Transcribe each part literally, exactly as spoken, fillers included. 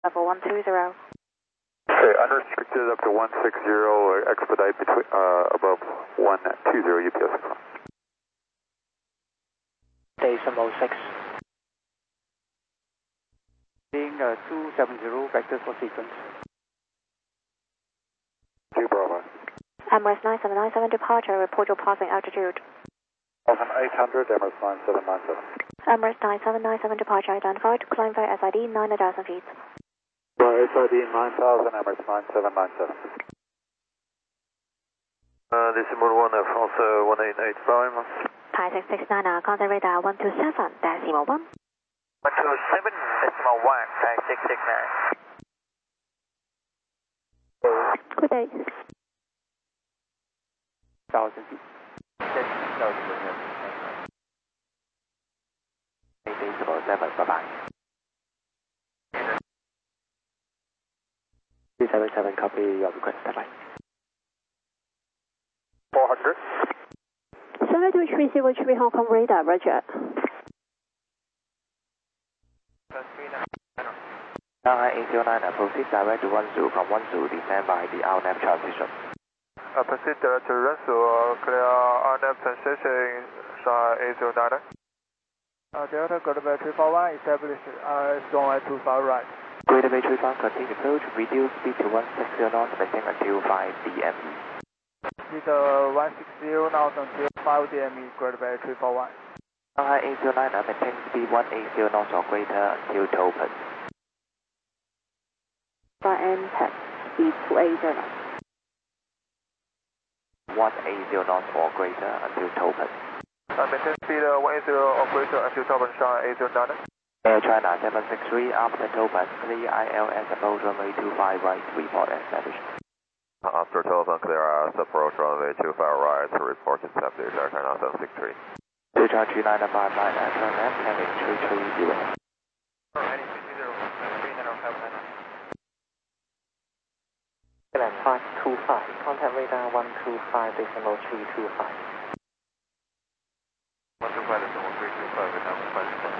Level one two zero. Okay, unrestricted up to one six zero, expedite between, uh, above one two zero U P S. Decimal six. Being uh, two seven zero, vector for sequence. two Bravo. Emirates nine seven nine seven departure, report your passing altitude. eight hundred, Emirates nine seven nine seven. Emirates nine seven nine seven departure identified, climb via S I D nine thousand feet. Right, S I D nine thousand, Emirates nine seven nine seven. Uh, decimal one, uh, France uh, one eight eight five. Thai six six nine, uh, contact radar one two seven, decimal one. one two seven, decimal one, Thai six six nine. Good day. Thousand feet. Thousand feet. Decimal seven, bye bye. three seven seven, copy your request, bye bye. four hundred. Shanghai two three zero three Hong Kong radar, roger. Shanghai eight zero nine, proceed direct to one zero from one zero, descend by the R N A V transition. Uh, proceed direct to Rensu, clear R N A V transition, Shanghai eight zero nine. Uh, Delta Greater Bay three four one, established R S runway two five right. Greater Bay three four, continue approach, reduce speed to one six zero knots, maintain until five D M E. Speed uh, one six zero knots until five D M E, Greater Bay three four one. Shanghai eight zero nine, maintain speed one eight zero knots or greater until Topaz. N test, speed two eight zero. one eight zero knots or greater until Topaz. Uh, maintain speed uh, one eight zero or greater until Topaz, Shanghai eight zero nine. Air China seven six three, after Topaz, clear I L S approach runway two five right, report established. After telephone clear I L S approach runway two five right to report established, Air China seven six three. two China three nine five nine, Air China heading three three zero. Heading three zero, three nine five nine. Land five two five, contact radar one two five decimal three two five. one two five decimal three two five, radar one five two five.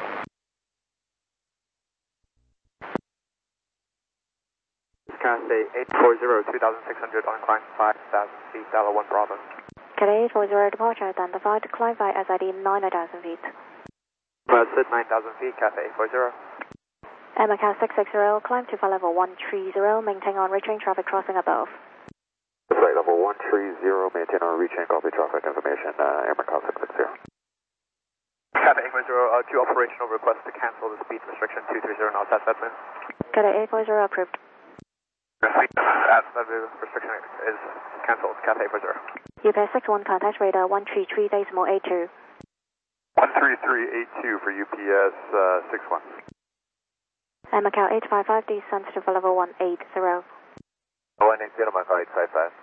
Cathay eight four zero, two thousand six hundred on climb five thousand feet, Delta one Bravo. Cathay eight four zero departure identified, climb via S I D nine thousand feet. Transit nine thousand feet, Cathay eight four zero. Macau six six zero, climb to flight level one three zero, maintain on reaching traffic crossing above. Flight level one three zero, maintain on reaching, copy traffic information, uh, Air Macau six six zero. Cathay eight four zero, uh, due operational request to cancel the speed restriction two three zero knots at Redmond. Cathay eight four zero approved. Speed at Redmond restriction is cancelled, Cathay eight four zero. U P S six one, contact radar one three three decimal eight two. one three three eight two for U P S uh, six one. Macau eight five five, descend to level one eight zero. one eight zero, Macau eight five five.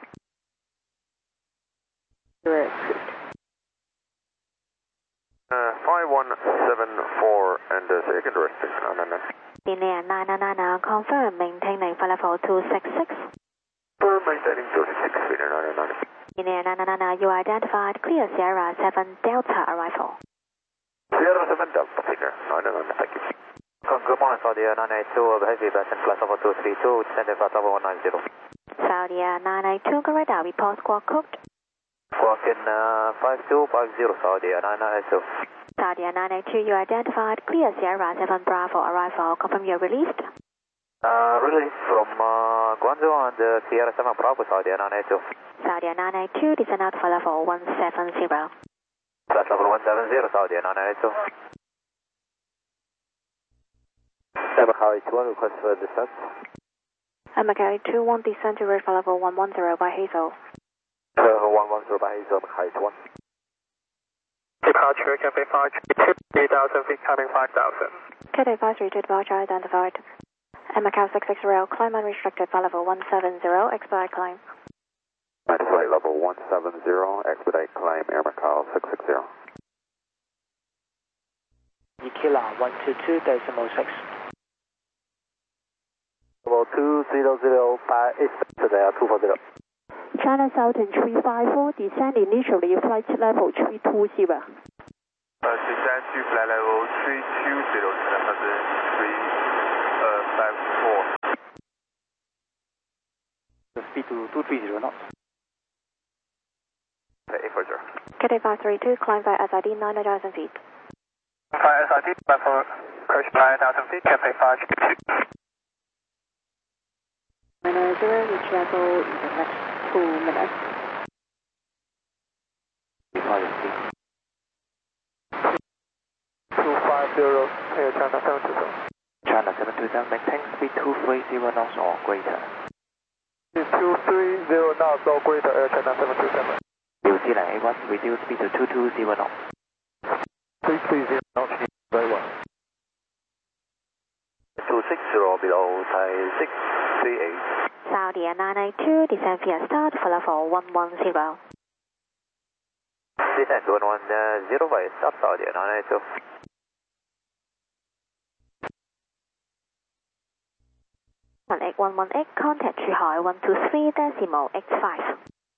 Uh, five one seven four and uh, second restriction on N N. Linear nine nine nine, confirm, maintaining flight level two six six. We're maintaining two six feet and nine nine. Linear nine nine nine, you identified, clear Sierra seven Delta arrival. Sierra seven Delta, Peter, nine nine, thank you. Good morning, Saudi Air nine eight two, heavy passenger flight level two three two, descending flight level one nine zero. Saudi Air nine eight two, radar report squawk code. Squawk in uh, five two five zero, Saudi Air nine eight two. Saudi Air nine eight two, you identified, clear Sierra seven Bravo arrival, confirm you're released. Uh, released from uh, Guangzhou and uh, Sierra seven Bravo, Saudi Air nine eight two. Saudi Air nine eight two, descend out for level one seven zero. Flight level one seven zero, Saudi Air nine eight two. Macau eight one, request for descent. Macau eight two one, descend to reach level one one zero by Hazel. Uh, one one zero by Hazel, Macau eight one. Departure, Cathay five three thousand feet, coming five thousand. Cathay five three two, departure identified. Macau six six zero, climb unrestricted flight level one seven zero, expedite climb. Flight level one seven zero, expedite climb, Air Macau six six zero. Yakila one two two decimal six. Level two zero zero five eight today, two four zero. China Southern three five four, descend initially flight level three two zero. Uh, descend to flight level three two zero, China Southern three, uh, five four. The speed to two three zero knots. eight four zero. Cathay five three two, climb by S I D nine thousand feet. Five S I D, five four, approach nine thousand feet, Cathay five two. nine zero, reach level in the next two minutes. two five zero, Air China seven two seven. China seven two seven, maintain speed two three zero knots or greater. two three zero knots or greater, Air China seven two seven. New Zealand A one, reduce speed to two two zero knots. three three zero knots, very well. two six zero below, Thai six three eight. Saudi Air nine eight two, descend via start for level one one zero. Descent one one zero by start Saudi Air nine eight two. one eight one one eight, contact Zhuhai one two three decimal eight five.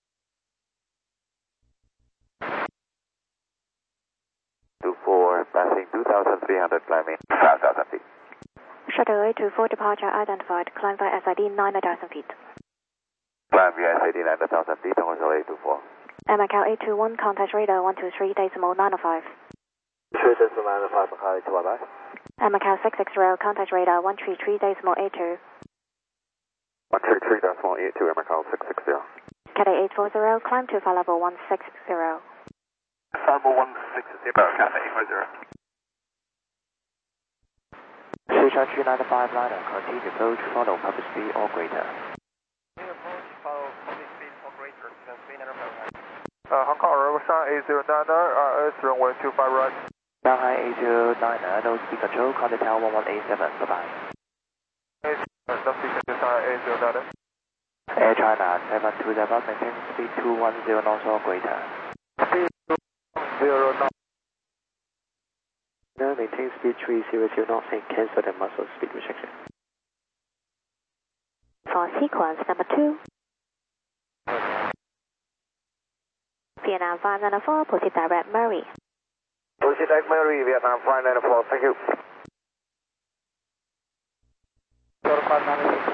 two four, passing two thousand three hundred, climbing five thousand feet. Shuttle eight two four departure identified, climb by S I D nine thousand feet. Climb via S I D nine thousand feet, horizontal eight two four. Macau eight two one, contact radar one two three decimal nine five. three decimal nine five, Macau two, bye bye. Macau six six zero, contact radar one three three decimal eight two. one three three decimal eight two, Macau six six zero. Cathay eight four zero, climb to flight level one six zero. Level one six zero, Cathay eight four zero. Sichuan two nine five liner, continue approach, follow public speed or greater. Approach, follow public speed or greater, uh, Hong Kong Arrival Shanghai eight zero nine, R S runway two five right. Shanghai eight zero nine, no speed control, contact tower one one eight seven, bye bye. No speed control, Shanghai eight zero nine. Air China seven two seven, maintain speed two one zero knots or greater. Speed two zero knots. Now maintain speed three zero zero knots and cancel the muscle speed restriction. For sequence number two. Vietnam five nine four, proceed direct Murray. Proceed direct Murray, Vietnam five nine four, thank you. Total five nine six.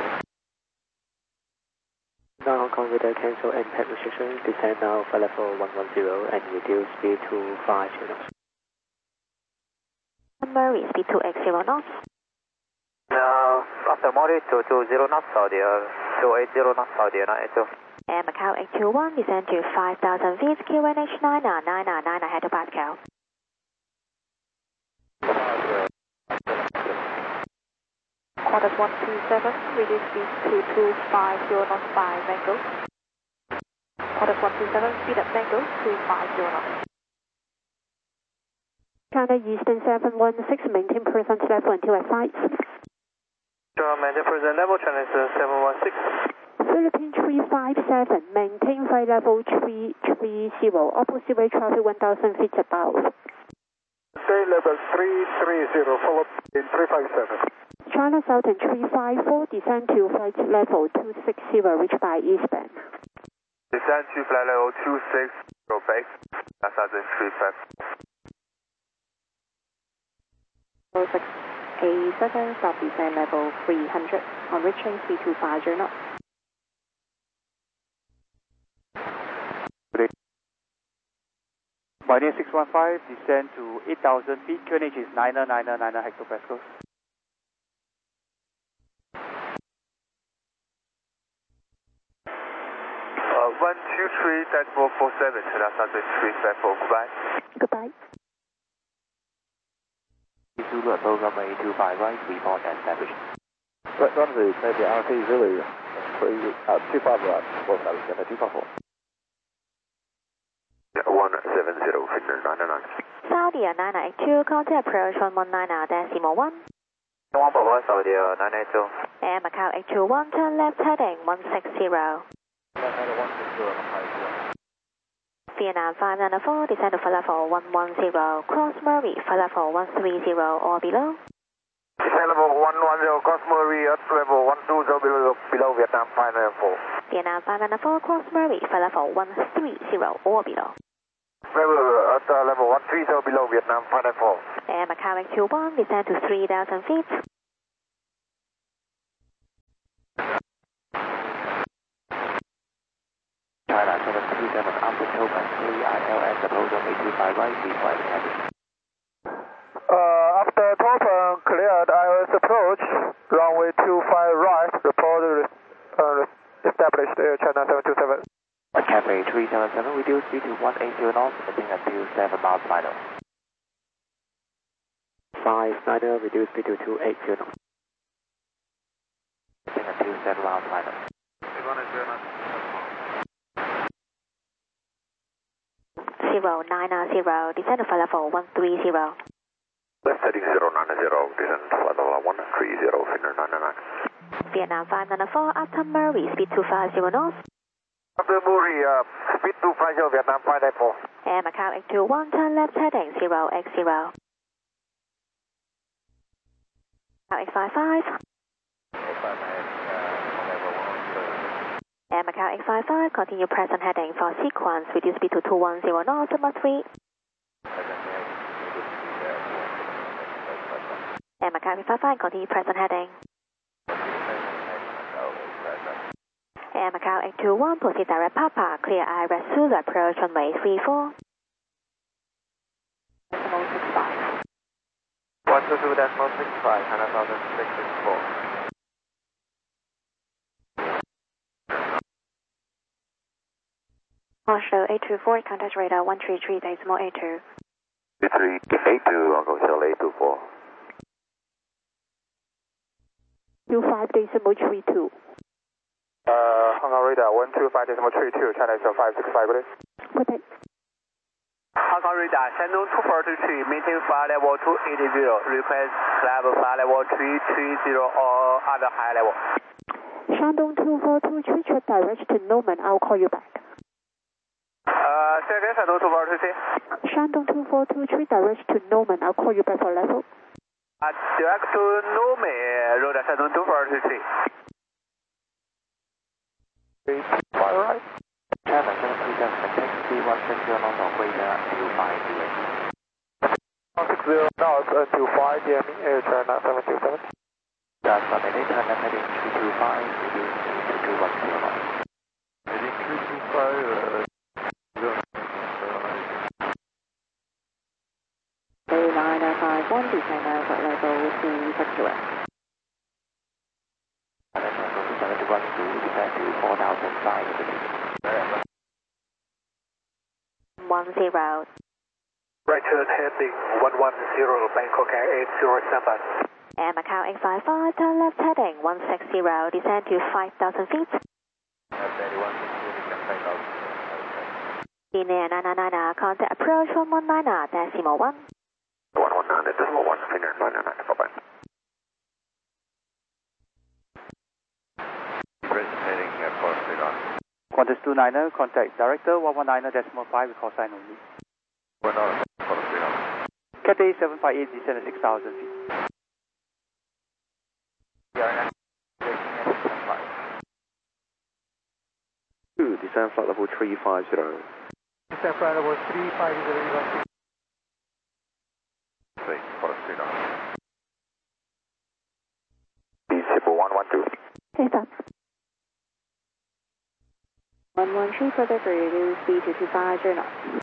Now Hong Kong radar cancel impact restriction, descend now for level one one zero and reduce speed to five zero knots. Murray, speed two eight zero knots. Now, after Murray, two two zero knots, Saudi Air, two eight zero knots, Saudi Air nine eight two. Air Macau eight two one, descend to five thousand feet, Q N H nine nine nine nine ahead of Pascal. Quarters one two seven, reduce speed to two five zero knots by Mango. Quarters one two seven, speed up Mango, two five zero knots. China Eastern seven one six, maintain present level until at sight. China maintain present level, China Eastern seven one six. Philippine three five seven, maintain flight level three three zero, opposite way traffic one thousand feet above. Stay level three three zero, follow in three five seven. China Southern three five four, descend to flight level two six zero, reach by eastbound. Descend to flight level two six zero, base, Southern three five. six A seven, stop descend level three hundred, on reaching three two five zero knots. Pioneer six one five, descend to eight thousand feet, Q N H is nine nine nine nine hectopascals. Uh, one two three, decimal four seven, China Southern three five four, goodbye. Goodbye. Zulu above runway two five right, report established. Right, runway, maybe R T Zulu, three, uh, two five right, four seven, two five four. one seven zero, figure nine nine. Saudi Air nine eight two, contact approach one one nine decimal one. one five one, Saudi Air nine eight two. Air Macau eight two one, turn left heading one six zero. Vietnam five nine four, descend to flight level one one zero, cross Murray, flight level one three zero or below. Descend level one one zero, cross Murray, at level one two zero below, below Vietnam five nine four. Vietnam five nine four, cross Murray, flight level one three zero or below. Level, at uh, level one three zero below Vietnam five nine four. Air Macau eight two one, descend to three thousand feet. seven after Topaz, K I L S approach runway two five right, request heavy. Uh, after Topaz cleared I L S approach, runway two five right, report uh, established Air China seven two seven. Cathay three seven seven, reduce speed to one eighty knots, maintain until seven miles final. five ninety, reduce speed to two eighty knots. Maintain until seven miles final. zero nine zero, descend to flight level one three zero. Left heading zero nine zero, descend to flight level one three zero, Finner nine nine. Vietnam five nine four, after Murray, speed two five zero knots. After Murray, uh, speed two five zero, Vietnam five nine four. And Macau eight two one, turn left heading zero X zero. Macau eight five five. And Macau eight five five, continue present heading for sequence, reduce speed to two one zero knots, number three. And Macau eight five five, continue present heading. And Macau eight two one, proceed direct Papa, clear I R S Zulu, approach runway three four. Decimal six five. one two two decimal six five, China thousand six six four. Osho eight two four, contact radar one three three decimal eight two. three eight two, Uncle Shell eight two four. two five decimal three two. Uh, Hong Kong radar one two five decimal three two, China Shell five six five, please. Okay. Hong Kong radar, Shandong two four two three, maintain flight level two eighty, request level flight level three three zero or other high level. Shandong two four two three, check direct to Norman, I'll call you back. Uh, say again, Shandong two four two three. Shandong two four two three, direct to Norman, I'll call you back for level. Uh, direct to Norman, road Shandong two four two three. three five right. China seven two seven, maintain speed one six zero knots or greater until five D M E. one six zero knots until five D M E, Air China seven two seven. That's not maintain, turn left heading three two five, reduce speed to two one zero knots. Heading three two five, uh, A nine five one, descend at level two six zero. And then Tango two seven to run to descend to four thousand five hundred. one zero. Right turn heading one one zero, Bangkok Air eight zero seven. And Macau eight five five, turn left heading one six zero, descend to five thousand feet. Linear nine nine nine, contact approach one one nine, decimal one. one one nine, decimal one, Finner nine nine, bye-bye. present heading at Forest Street on. Qantas two niner, contact director one one nine decimal five, call sign only. We're not at Forest Street on. Cathay seven five eight, descend at six thousand feet. Two, descend flight level three five zero. Descend flight level three five zero. Say, Forest Street on. Decibel one one two. Okay, stop. one one three, further for reduce speed to two five zero knots.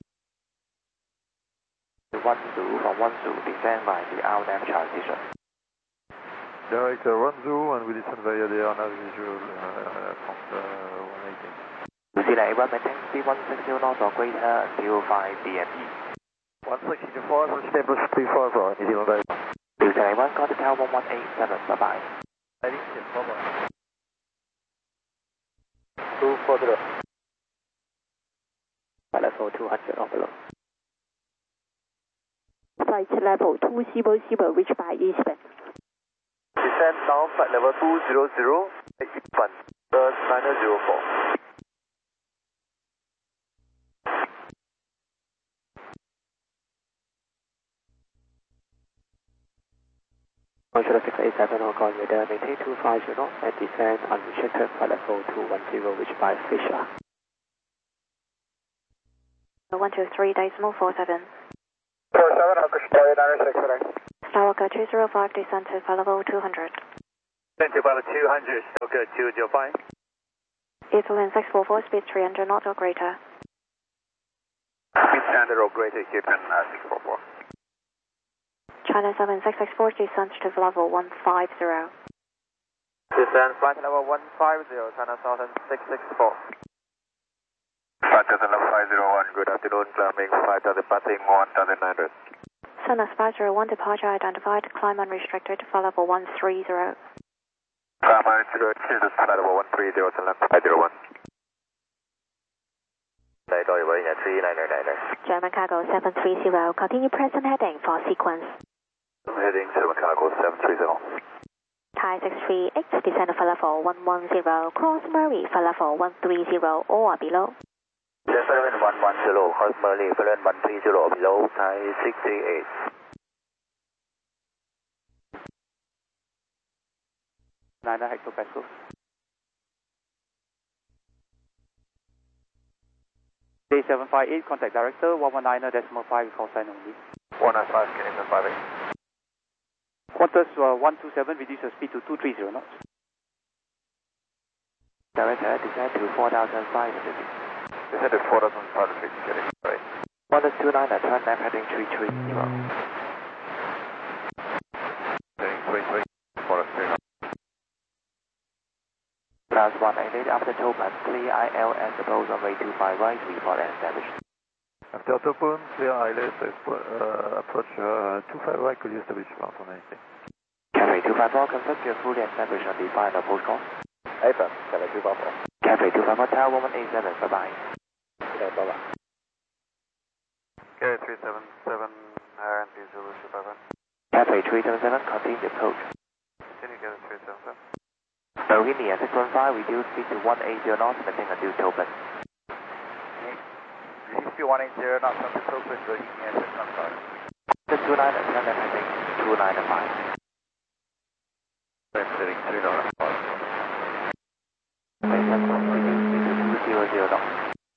one two from one two, descend by the R N M transition. Direct uh, one zoo and we descend via the R N A visual uh, from uh, one eighty. New Zealand A one, maintain speed one six zero knots or greater until five D M E. one six zero four, stable three four four, New Zealand A. New Zealand A one, contact tower one one eight seven, bye bye. Heading in forward. two four zero. Flight level two hundred or below. Flight level two zero zero, reach by Eastern. Descend down flight level two zero zero, Eastern, nine zero four. Control six eight seven, Hong Kong radar, maintain two five zero knots and descend unrestricted flight level two one zero, reach by Fisher. one two three, decimal four seven. four seven, Hawker Story nine six, correct. Starwalker two zero five, descend to flight level two hundred. Descend to flight level two hundred, okay, two zero five. Eastern six four four, speed three hundred knots or greater. descend zero, great, Houston uh, six four four. China seven six six four, descent to level one five zero. Descend flight level one five zero, China Southern six six four. Flight Southern five zero one, good afternoon, climbing flight of departing one thousand nine hundred. Cessna five zero one, departure identified, climb unrestricted for level one three zero. Climb unrestricted, flight level one three zero, Cessna five zero one. German cargo seven three zero, continue present heading for sequence. Heading German cargo seven three zero. Thai six three eight, descend for level one one zero, cross Murray for level one three zero or below. Descend one one zero, cross Murray, Flight one three zero below, Thai six three eight. nine hectopascals. Day seven five eight, contact director, one one nine decimal five, call sign only. one nine five, Canadian five eight. Qantas uh, one two seven, reduce the speed to two three zero knots. Director, descend to four thousand five hundred feet. Descend to four thousand five hundred feet, Canadian five eight. Qantas two nine, turn left heading three three zero. Heading three three, four three. Plus one eight eight, after Topaz, clear I L S, approach runway two five right, report and establish. After Topon, clear I L S, uh, approach uh, two five right, could you establish part on anything? Cafe two five four, confirm you're fully established on the final approach call. Affirm, Cafe two five four. Cafe two five four, Tower one one eight seven, bye bye. Okay, bye bye. Carry three seven seven, R and D zero two five one. Cafe three seven seven, continue approach. Continue Carry three seven seven. Bohemia six one five, reduce speed to one eighty knots, maintain until Topaz. Reduce speed one eighty knots on the Topaz, Bohemia six one five. The two nine, turn left heading two nine five. Heading three nine five. Reduce speed to two zero zero knots.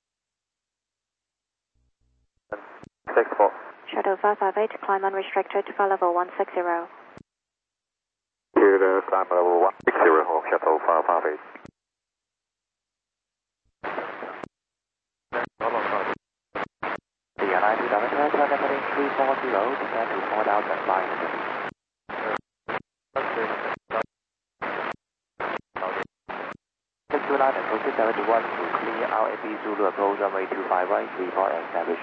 six four. Shuttle five five eight, climb unrestricted for level one six zero. Here the climb level one six zero, shuttle five five eight. The United Director, turn left heading three four zero, descend to four thousand five hundred feet. six two nine, approach director one to clear R A B Zulu, approach runway two five right, report and establish.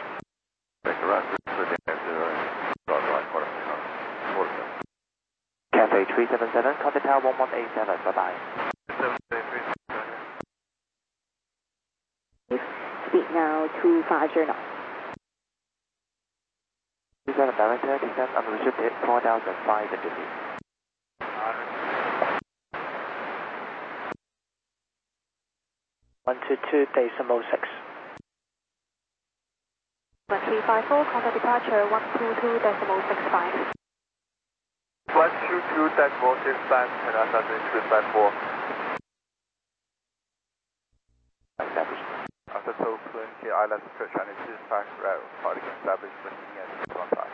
Cafe three seven seven, contact tower one one eight seven, bye bye. Speed now two five zero knots. two seven director, descend unrestricted four thousand five hundred feet. one two two decimal six. one three five four, contact departure one two two decimal six five. one two two decimal six five, China Southern three five four. Established. After Topaz, K I L S, approach China two five right, parking established, Bohemia six one five.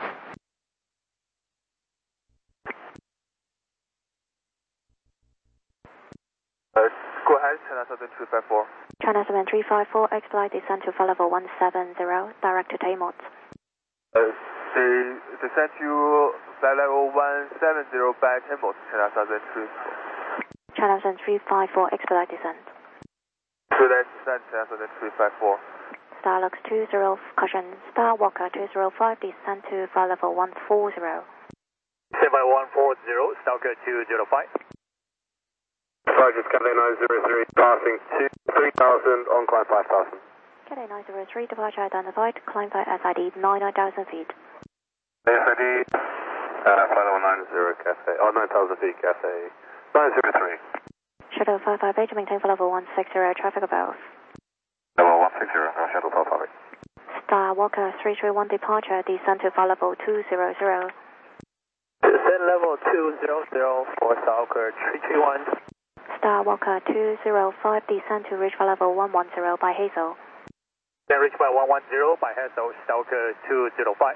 Uh, go ahead, China Southern two five four. China seven three five four, expedite descent to level one seven zero, direct to Taymont. Uh, the descent to flight level one seven zero by Taymont, China Southern three four. China seven three five four, expedite descent. So that's descent, China Southern three five four. Starlux two zero, caution, Star Walker two zero five, descent to flight level one four zero. seven one four zero, Stalker two zero five. Flight Cathay nine zero three, passing two, three thousand, on climb five thousand. Cathay nine zero three, departure identified, climb by S I D nine thousand feet. S I D, uh, flight level nine zero, Cathay, oh, nine thousand feet, Cathay nine zero three. Shuttle five five eight, maintain for level one six zero, traffic above. Level one six zero, uh, shuttle five five eight. Star Walker three three one, departure, descent to flight level two zero zero. Descent level two zero zero for Stalker three three one. Star Walker two zero five, descend to reach level one one zero by Hazel. Then reach by one one zero by Hazel, Stalker two zero five.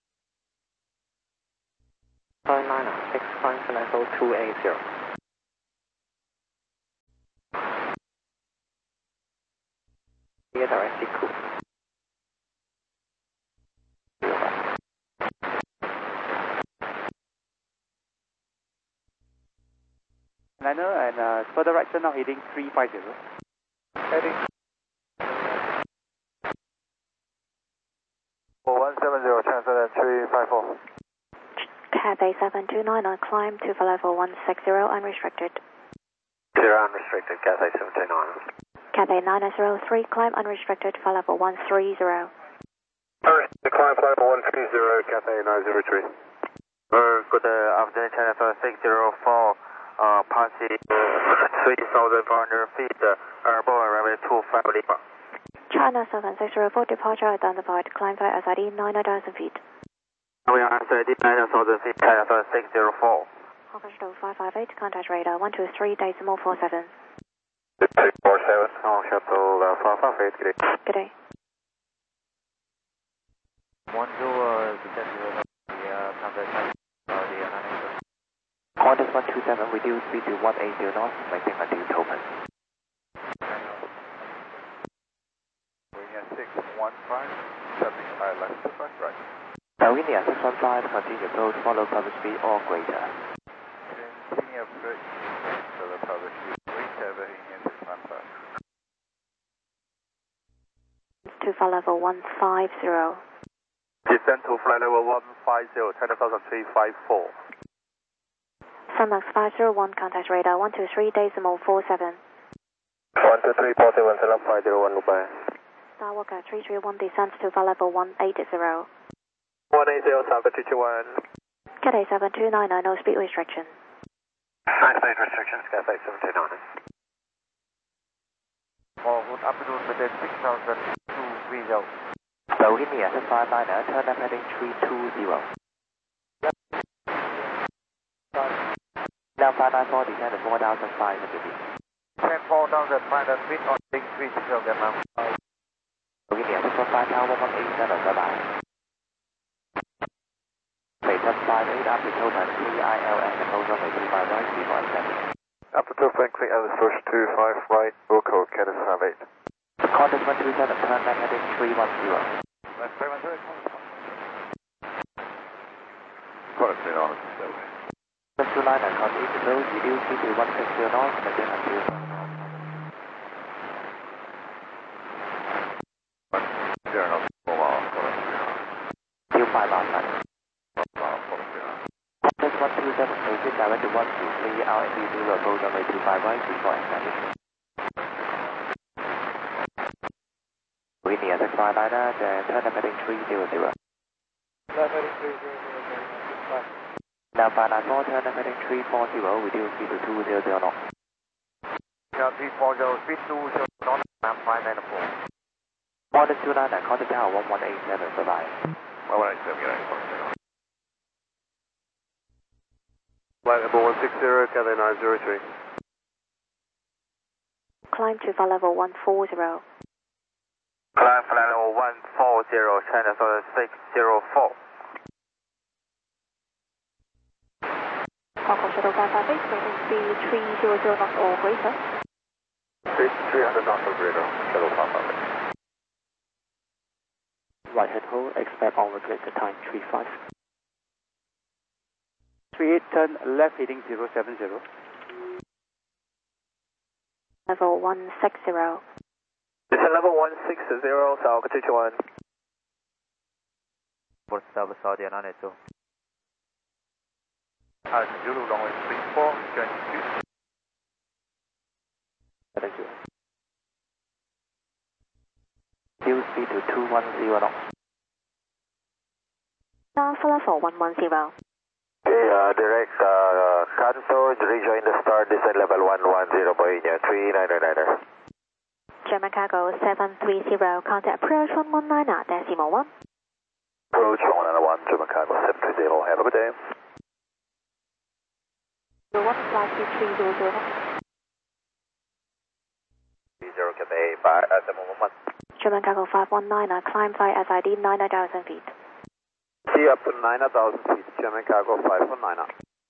Five nine six five level two eight zero. Clear directly cool. uh, further right turn now heading three five zero. Heading one seven zero, transfer at three five four. Cathay seven two nine nine, climb to the level one six zero, unrestricted. Zero unrestricted, Cathay seven two nine. Cathay nine zero three, climb unrestricted for level one three zero. Unrestricted, climb for level one three zero, Cathay nine zero three. Uh, good afternoon, China six zero four, uh, passing three thousand four hundred feet, airborne runway two five Lima. China seven six zero four, departure identified, climb by S I D nine thousand feet. We are S I D nine thousand feet, China six zero four. Hong Kong Shuttle five five eight, contact radar one two three decimal four seven. three four seven, Hong Kong Shuttle uh, five five eight, good day. Good day. one zero, descend to the uh, contact Qantas one two seven, reduce speed to one eighty knots, maintain until Tolman. Slovenia six one five, stepping high left to front right. Slovenia six one five, continue approach, follow public speed or greater. Continue approach, follow public speed greater, heading in six one five. To flight level one five zero. Descend to flight level one five zero, China three five four. Sunmax five zero one, contact radar one two three decimal four seven. one two three four seven, Salam five zero one, Dubai. Skywalker three three one, descends to flight level one eight zero. one eight zero, Southern two two one. Cathay seven two nine nine, no speed restriction. Nine speed restrictions, Cathay seven two nine. Forward altitude within six thousand two three zero. Slovenia six five nine, turn up heading three two zero. Now five nine four, descend to four thousand five hundred feet. ten four thousand five hundred feet on Ding three six zero, Vietnam. Slovenia six one five, tower one eight seven, bye bye. Plate seven five eight, after Tolman, T I L S, approach runway two five right, three one seven. Altitude Frankly, Alice Bush two five right, Wilco, Canis five eight. Qantas one two seven, turn left heading three one zero. Left three one zero, Qantas three on it, so. two nine nine, continue approach, reduce speed to one six zero knots, maintain until Zero knots, four miles, Qantas three on. Till five last night. Miles, Qantas three on. Qantas one two seven, exit direct to one two three, R M B zero, approach runway two five right, before established. Slovenia six five nine, then turn up heading three zero zero. Left heading three zero zero, six five. Now five nine four, turn up heading three four zero, reduce speed to two zero zero knots. Now three four zero, speed two zero knots, five nine four. Qantas two nine nine, contact tower one one eight seven, bye bye. one eight seven, yeah, Qantas three on. Flight level one six zero, Cathay nine zero three. Climb to flight level one four zero. Climb flight level one four zero, China six zero four. Hong Kong Shuttle five five eight, maintain speed three hundred knots or greater. three hundred knots or greater, Shuttle five five eight. Right hand hold, expect on replacement time three five. three eight, turn left heading zero seven zero. Level one six zero. Descend level one six zero, South two two one. Port South Saudi nine eight two. Uh, Zulu runway three four, join two. Thank you. Reduce speed to two one zero knots. Now flight level one one zero. Okay, uh, direct, uh, cancel, rejoin the start, descend level one one zero, Boeing three nine nine nine. German cargo seven three zero, contact approach one one nine decimal one. Approach one nine one, German cargo seven three zero, have a good day. one flight to three zero zero. three zero, Cathay, five, uh, seven one one. German cargo five one nine, climb by S I D nine thousand feet. See up to nine thousand feet, German cargo five one nine.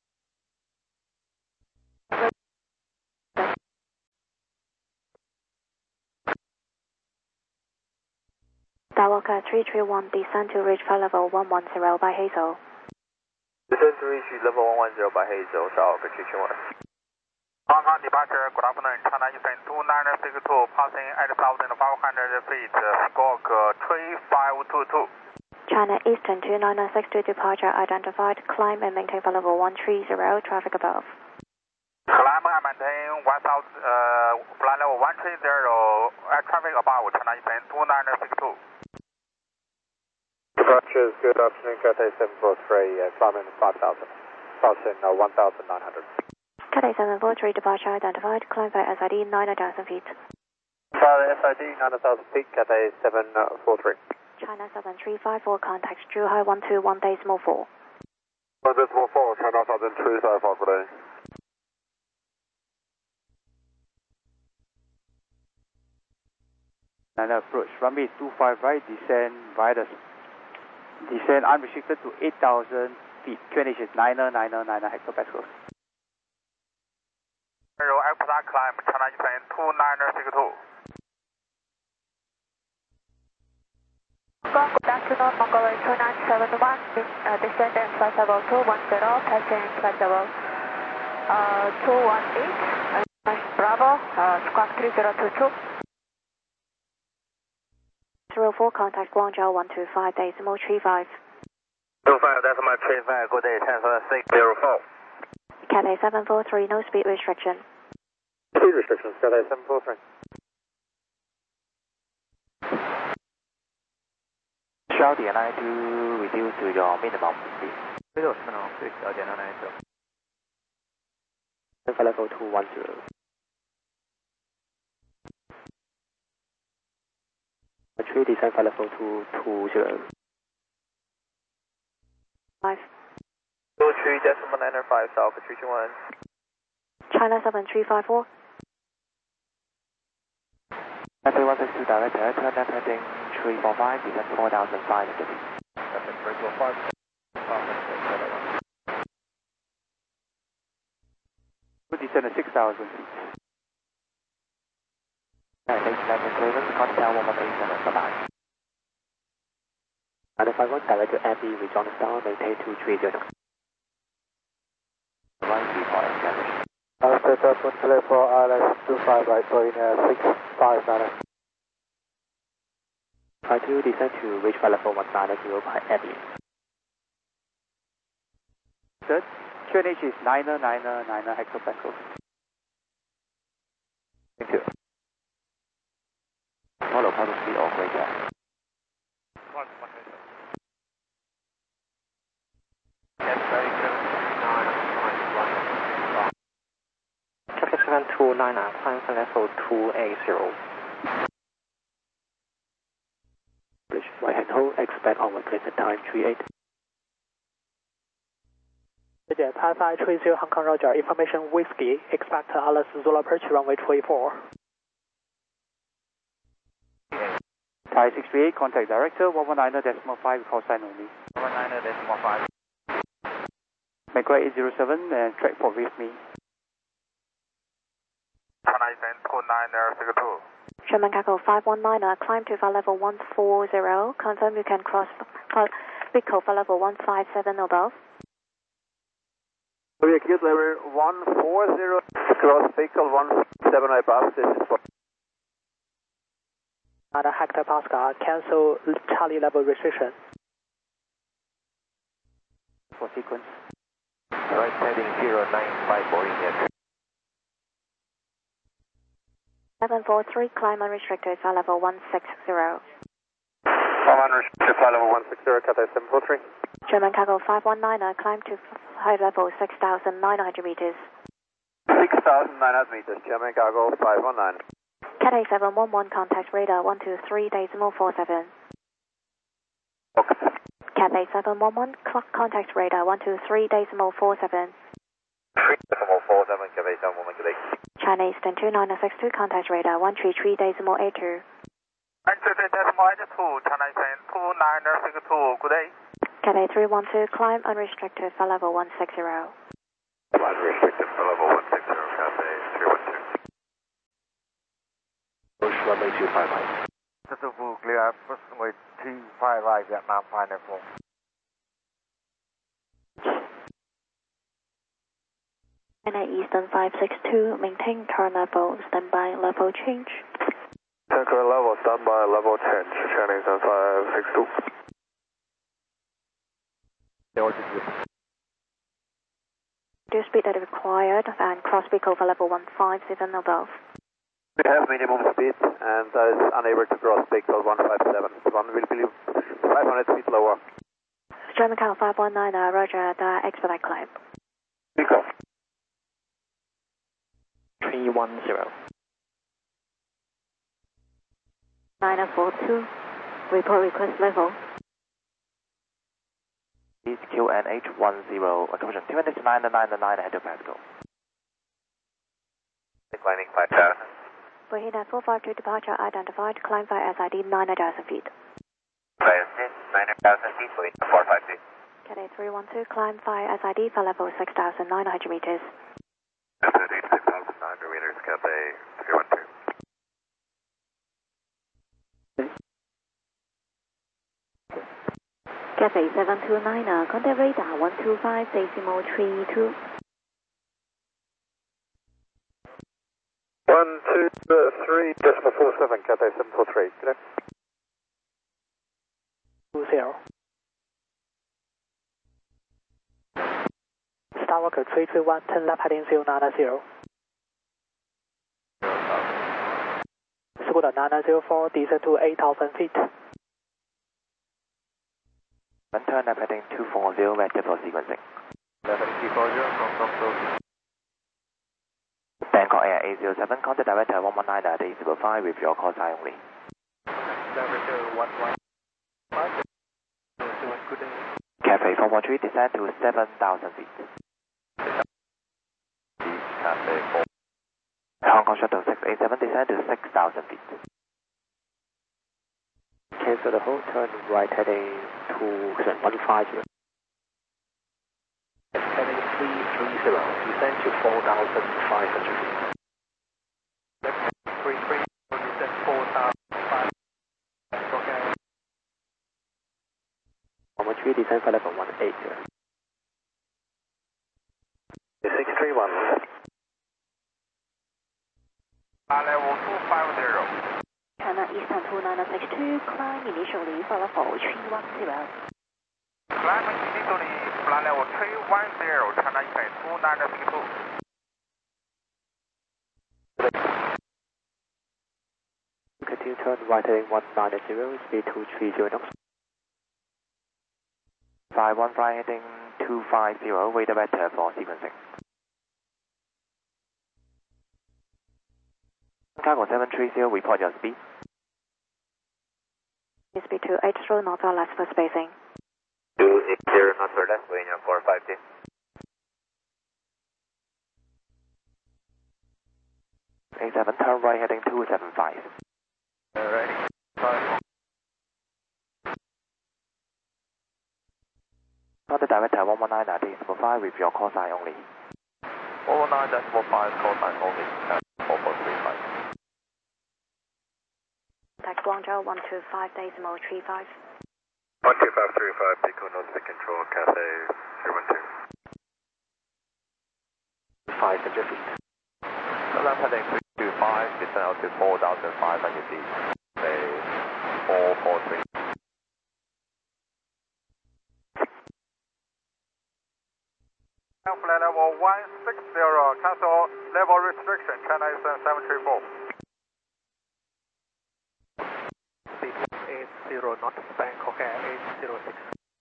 Skywalker three three one, descend to reach flight level one one zero by Hazel. Descend to reach level one one zero by Hazel, Skywalker three three one. Hong Kong departure, good afternoon, China Eastern two nine six two, passing eight thousand five hundred feet, squawk three five two two. China Eastern two nine six two departure identified, climb and maintain flight level one three zero, traffic above. Climb and maintain one thousand, uh, flight level one three zero, uh, traffic above, China Eastern two nine six two. Departures, good afternoon, Cathay seven four three, uh, climbing five thousand, passing uh, one thousand nine hundred. Cathay seven four three departure identified, climb by S I D nine thousand feet. Sorry, S I D nine thousand feet, Cathay seven four three. China seven three five four, contact Zhuhai one two one decimal four. one decimal four, China seven three five four, good day. And approach, runway two five right, descend via the, descend unrestricted to eight thousand feet, Q N H is niner niner niner hectopascals. Zero, Alpha climb, China Eastern two nine six two. Good afternoon, Mongolian two nine seven one, uh, descend and flight level two one zero, passing flight level uh, two one eight, uh, Bravo, uh, squawk three zero two two. zero four, contact Guangzhou one two five decimal three five. two five decimal three five, good day, transfer six zero four. Cathay seven four three, no speed restriction. Speed restrictions, Cathay seven four three. twelve point nine two, reduce to your minimum speed. Reduce minimum speed, twelve point nine two. Flight level two one zero. Three descend flight level two two zero. Five. two three decimal niner five, South three two one. China seven three five four. Cathay one six two direct air, turn left heading three four five, descend four thousand five hundred feet. Cathay three four five, Good descend at six thousand feet. Cathay landing clearance, contact one one eight seven, bye-bye. nine five one, direct to Abbey, rejoin star, maintain two three zero. Right, report established. Alpha one clear for I L S two five right, going uh, six five nine. Try to descend to reach flight level one nine zero by Abbey. Third, Q N H is niner niner niner hectopascals. Thank you. Follow public speed or greater. One, one, Cathay seven two nine, climb flight level two eight zero. Right hand hold, expect onward clearance time three eight. 谢谢 Thai five three zero Hong Kong Roger, information whiskey, expect Alice Zulu approach runway two eight four. Thai six three eight, contact director one one nine decimal five, call sign only. one nine decimal five. Macquarie eight zero seven and track for with me. China Eastern two nine six two. Sherman Cargo five one nine, climb to flight level one four zero, confirm you can cross vehicle flight level one five seven above. We accuse level one four zero, cross vehicle one seven above, this is what. At a hectopascal, cancel Charlie level restriction. For sequence. Right heading zero nine five, Boeing yes. seven four three, climb unrestricted, flight level one six zero. Climb unrestricted, flight level one six zero, Cathay seven four three. German Cargo five one nine, climb to high level six thousand nine hundred meters. six thousand nine hundred meters, German Cargo five one nine. Cathay seven one one, contact radar one two three decimal four seven. Okay. Cathay seven one one, contact radar one two three decimal four seven. three decimal four seven, Cathay seven one one, good day. China Eastern two nine six two, contact radar one three three decimal eight two. one three three decimal eight two, China Eastern two nine six two, good day. Cathay three one two, climb unrestricted, flight level one six zero. Unrestricted for level one six zero, Cathay three one two. Push runway two five right. Successful clear, approximately two five right, Vietnam final four. N A Cathay Eastern five six two, maintain current level, standby level change. Current level, standby level change, China Eastern five six two. Reduce speed as required and cross speed over level one five seven above. We have minimum speed and that is unable to cross speed code one five seven. One will be five hundred feet lower. German count five one nine, uh, roger, the expedite climb. Pick off. three one zero. nine four two, report request level. East Q N H one zero, conversion two minutes nine nine nine hectopascal. Declining five thousand. Wait at four five two departure identified, climb by S I D nine thousand feet. nine thousand feet, wait four five two. Cathay three one two, climb by S I D for level six thousand nine hundred meters. six thousand nine hundred meters, Cathay three one two. Cathay seven two nine, uh, contact radar one two five decimal three two. one two three decimal four seven, Cathay seven four three. Good. two zero. Star Walker three three one, turn left heading zero nine zero. Scooter nine zero four, descend to eight thousand feet. One turn left heading two four zero, vector for sequencing. Left heading two four zero, from South. Bangkok Air eight zero seven, contact director one one nine at eight zero five with your call sign only. Director one one five. Good day. Cathay four one three, descend to seven thousand feet. Cathay four. Hong Kong Shuttle six eight seven, descend to six thousand feet. Cancel the hold, turn right heading to one five zero. Heading three three zero, descend to four thousand five hundred feet. Left three three, descend four thousand five hundred. Okay. one one three, descend for level one eight zero. six three one. Level two five zero. China Eastern two nine six two, climb initially for level three one zero. Climb initially, flight level three one zero, China Eastern two nine six two. Continue turn right heading one nine zero, speed two three zero knots. five one fly heading two five zero, wait a vector for sequencing. Cargo seven three zero, report your speed. Speed to eight zero knots or less for spacing. two eight zero knots or less, weighing four five two. eight seven, turn right heading two seven five. Ready. Five. Contact director one one nine at eight zero five with your call sign only. one one nine decimal five, call sign only. four four three five. Contact Guangzhou one two five decimal three five. one two five three five, Pico North Speed Control, Cathay three one two. five hundred feet. Left heading three two five, descend out to four thousand five hundred feet. Say four four three. Flight level one six zero, cancel level restriction, China Eastern seven three four. Speed eight zero knots, Bangkok Air eight zero six.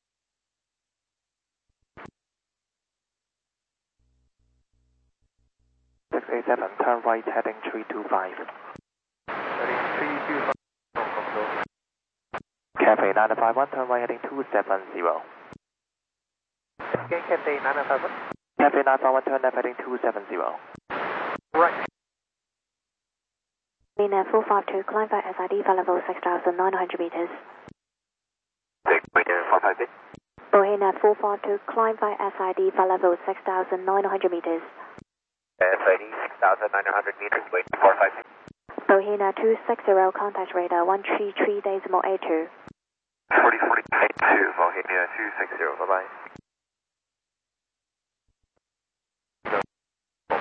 six eight seven, turn right heading three two five. Heading three two five, from Control. Cathay nine five one, turn right heading two seven zero. Again, Cathay nine five one. Cathay nine five one, turn left heading two seven zero. Right. Lina four five two, climb by S I D for level six thousand nine hundred meters. four five two. Bohina four five two, climb by S I D for level six thousand nine hundred meters. S I D six thousand nine hundred meters, weight four five two. Bohina two six zero, contact radar one three three decimal eight two. forty forty eight two, Bohemia two six zero, bye bye.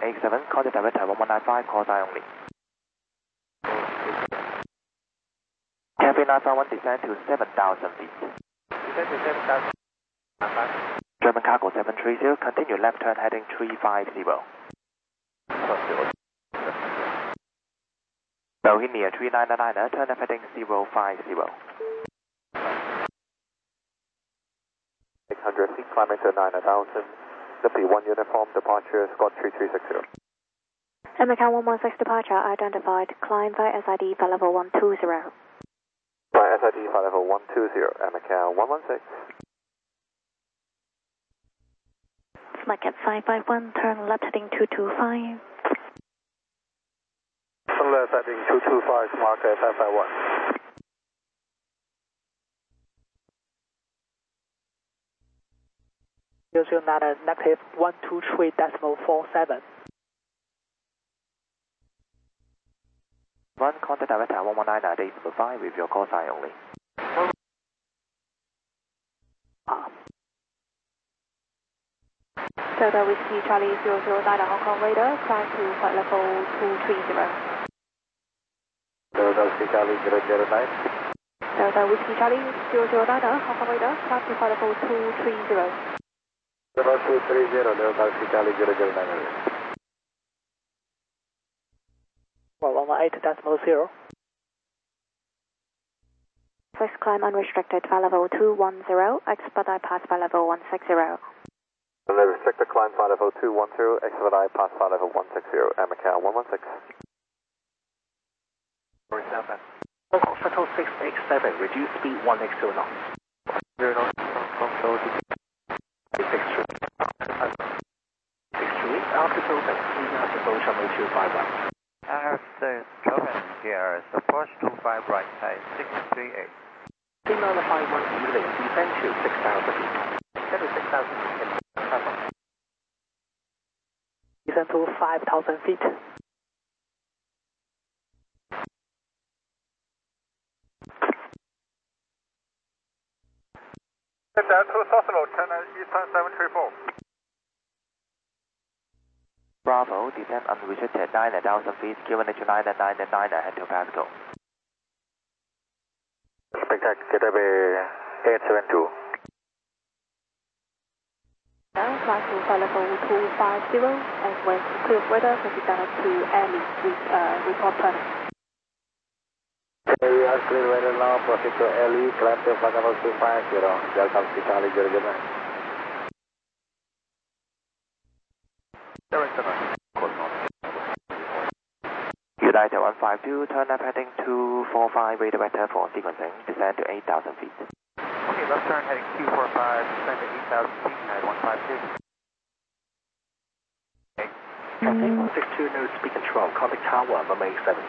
eight seven, contact director one one nine five, call sign only. Cabin Alpha one, descend to seven thousand feet. Descend to seven thousand. German cargo seven three zero, continue left turn heading three five zero. Bohemia three nine nine, turn left heading zero five zero. six hundred feet, climbing to nine thousand. W one uniform, departure, squad three three six zero. American one one six departure identified, climb via S I D flight level one two zero. By S I D flight level one two zero, American one one six. Smack five five one, turn left heading two two five. Turn left heading two two five, mark five five one. zero zero nine, negative one two three decimal four seven. One, contact director one one nine nine eight five with your call sign only. Ah. Delta Whiskey Charlie zero zero nine Hong Kong radar, climb to flight level two three zero. Delta Whiskey Charlie zero zero nine. Delta Whiskey Charlie zero zero nine Hong Kong radar, climb to flight level two three zero. Level two three zero, Delta Whiskey Charlie zero zero nine. Well, one one eight decimal zero. First climb unrestricted, flight level two one zero, expedite pass flight level one six zero. And the restricted climb flight level two one zero, expedite pass flight level one six zero, American one one six. Local shuttle six X seven, reduce speed one X two knots. Zero knots, control six three. six three, altitude at three knots, approach runway two five right. After Coven here, approach two five right, height six three eight. T nine five one evening, descend to six thousand feet. Descend to six thousand feet. Descend to five thousand feet. Down to Sosolo, China Eastern seven three four. Bravo, descend unrestricted nine thousand feet, Q N H nine nine nine, head to Pascal. Spectac, Getaway eight seven two. Now fly to flight level two five zero, and when clear of weather, proceed down to Airly with uh, report planning. Okay, we are clear weather now, proceed to Airly, climb to flight level two five zero, Delta Whiskey Charlie zero zero nine. United one five two, turn left heading two four five, radar vector for sequencing, descend to eight thousand feet. Okay, left turn heading two four five, descend to eight thousand feet, United one five two. Okay. Captain one six two, no speed control, contact tower, runway seven.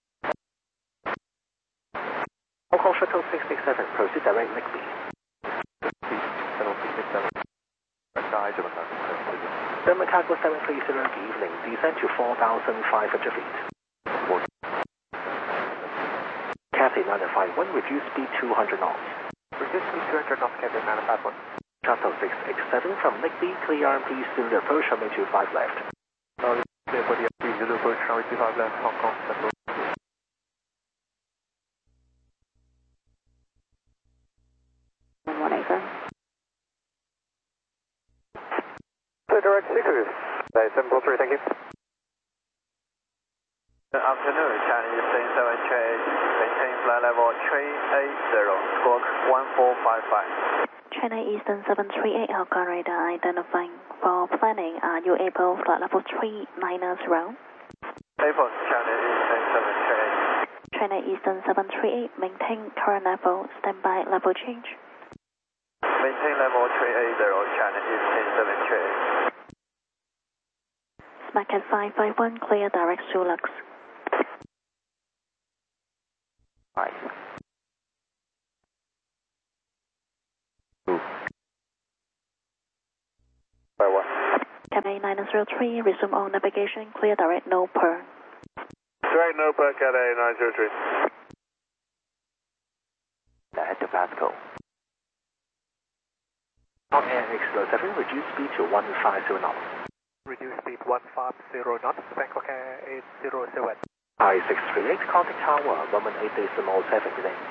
Local shuttle six six seven, proceed direct Lickby. Shuttle six six seven. German cargo seven three zero, good evening, descend to four thousand five hundred feet. Cathay nine five one, reduce speed two hundred knots. Reduce speed two hundred knots, Cathay nine five one. Shuttle six X seven from Lickby, clear R M P, soon approach runway two five left. Sorry, clear for the R M P, soon approach runway two five left, Hong Kong, Central. one eight seven. Direct Secret, seven four three, thank you. Good afternoon, Chinese Eastern seven three eight, maintain flight level three eight zero, squawk one four five five. China Eastern seven three eight, Hong Kong radar identifying for planning. Are you able flight level three nine zero? Able, China Eastern seven three eight. China Eastern seven three eight, maintain current level, standby level change. Maintain level three eight zero, China Eastern seven three eight. Smack at five five one, clear direct Sulux. Right. By what? Cathay nine zero three, resume all navigation, clear direct no per. Direct no per, Cathay nine zero three. Head to Pascal. On air X zero seven, reduce speed to one five zero knots. Reduce speed one five zero knots, Bangkok Air eight zero seven. I six three eight, contact tower, one one eight decimal seven, good day.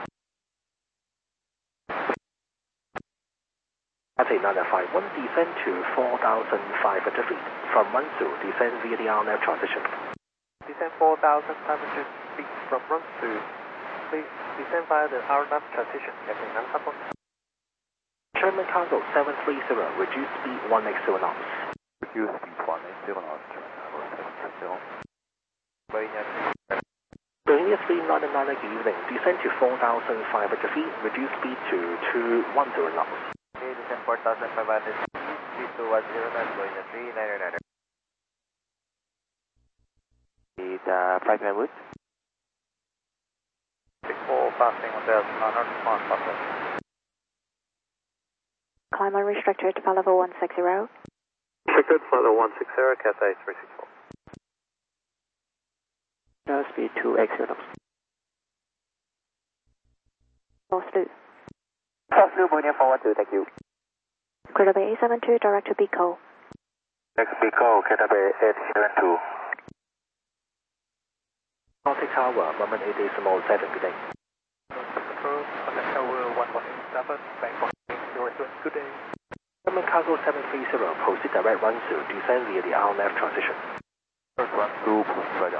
Cathay nine five one, descend to four thousand five hundred feet. From Runsu, descend via the R N A V transition. Descend four thousand five hundred feet from Runsu. Please descend via the R N A V transition. Cathay nine five one. German cargo seven three zero, reduce speed one x zero knots. Reduce speed one x zero knots, seven three zero. Bernier three nine nine, good evening. Descend to four thousand five hundred feet, reduce speed to two one zero knots. Okay, descend four thousand five hundred feet, speed two one zero knots, Bernier three nine nine. Is uh, flight plan route? six four, passing hotel, nine one passing. Climb unrestricted, flight level one six zero. Restricted, flight level one six zero, Cathay three six four. No speed two x zero knots. False loop. False loop, Bernier four one two, thank you. Crater Bay eight seven two, direct to Pico. Next Pico, Crater Bay eight seven two. Contact tower, one one eight decimal seven, good day. Control, contact tower one one eight seven, Bangkok eight zero seven, good day. German cargo seven three zero, proceed direct Runsu, descend via the R N A V transition. First Runsu, proceed by the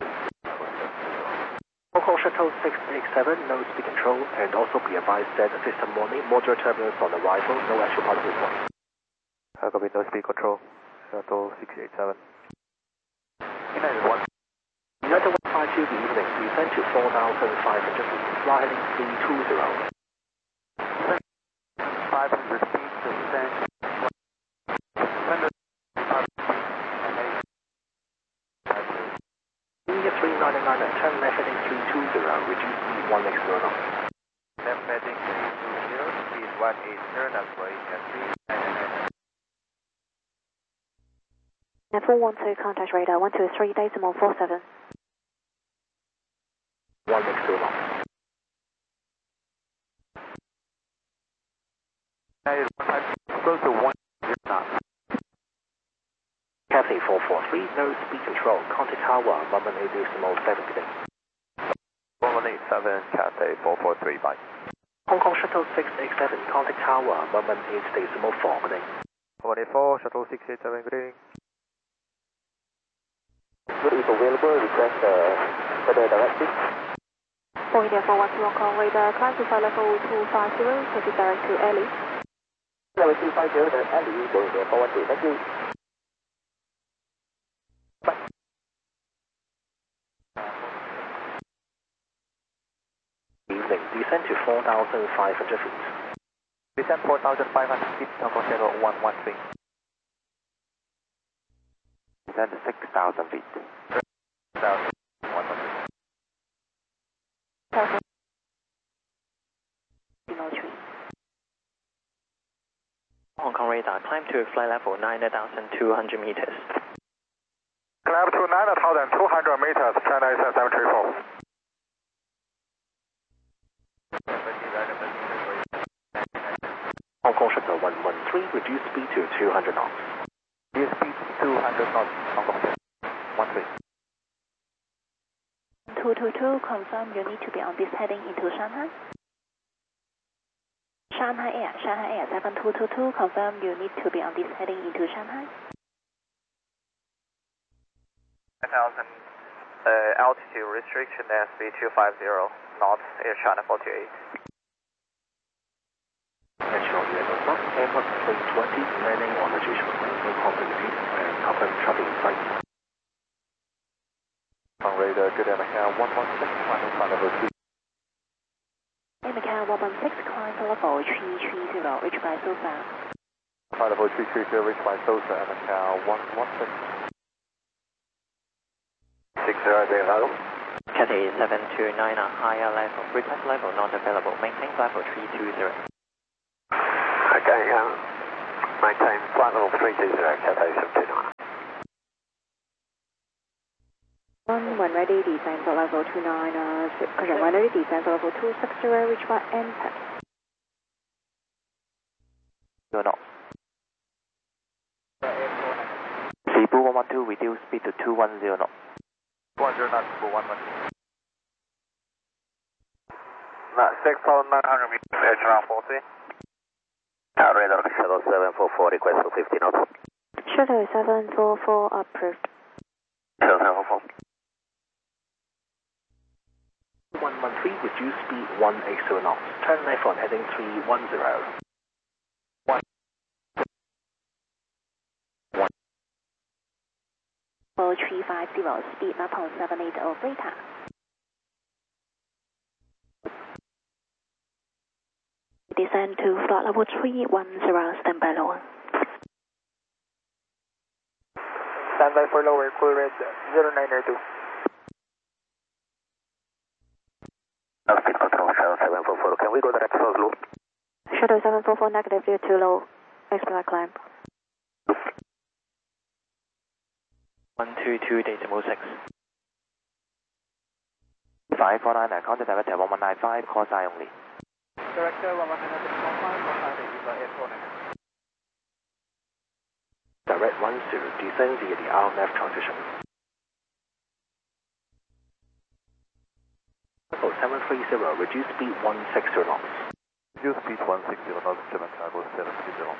Hong Kong Shuttle six eight seven, no speed control, and also be advised that system warning, moderate turbulence on arrival, no actual pilot report. Uh, copy, no speed control, Shuttle six eight seven. United one. United one five two, good evening, descend to four thousand five hundred feet, fly heading three two zero. five hundred feet, descend. three nine nine, turn left heading three two zero, reduce speed one x zero knots. Left heading three two zero, speed one eight zero knots, Bernier three nine nine. F four one two, contact radar one two three decimal four seven. one x zero knots. Close to one zero knots. Cathay four four three, no speed control, contact tower, one one eight decimal seven, good day. one one eight seven, Cathay four four three, bye. Hong Kong Shuttle six eight seven, contact tower, one one eight decimal four, good day. one eight four, Shuttle six eight seven, good evening. Route is available, request uh, further directive. four eight four one two, Hong Kong radar, climb to flight level two five zero, proceed direct to Ellie. Level two five zero, then Ellie, going there four one two, thank you. Evening, descend to four thousand five hundred feet. Descend four thousand five hundred feet, Hong Kong zero one one three. Descend to six thousand feet. Hong Kong radar, climb to flight level nine thousand two hundred meters. Climb to nine thousand two hundred meters, China is seven three four. Hong Kong Shuttle one one three, reduce speed to two hundred knots. Reduce speed two hundred knots, Hong Kong one three. two two two, confirm you need to be on this heading into Shanghai. Shanghai Air, Shanghai Air seven two two two, confirm you need to be on this heading into Shanghai. one thousand uh, altitude restriction, speed two five zero knots, Air China forty-eight. National United Stop, Airbus three twenty, landing on the Jewish no competency, and confirm traffic in sight. On radar, good air Macau one one six, final flight level two. Air Macau one one six, climb to level three three zero, reach by Sosa. Flight level three three zero, reached by Sosa, Air Macau one one six. six zero zero. Cathay seven two nine, a higher level, request level not available, maintain level three two zero. Okay, um, maintain flight level three two zero, Cathay seven two nine. One, when ready, descend to level two nine, uh, correction, when ready, descend to level two six zero, reach by N P E P. Zero knots. C one two, reduce speed to two one zero knots. one zero knots for one one. six thousand nine hundred meters, Air Channel four three. Uh, radar Shuttle seven four four, request for fifty knots. Shuttle seven four four approved. Shuttle seven four four. one one three, reduce speed one eighty knots. Turn left on heading three one zero. three five zero, speed level seven eight zero, Beta. Descend to flight level three one zero, stand by lower. Stand by for lower, cool red zero nine two. Speed control, Shuttle seven four four. Can we go direct to Oslo? Shuttle seven four four, negative, due too low. Expect climb. one two two, decimal six. five four nine, contact director one one nine five, call sign only. Director one one nine five, call sign, call sign, eight four nine. Direct one zero, descend via the R N F transition. seven three zero, reduce speed one sixty knots. Reduce speed one sixty knots, German cargo seven three zero.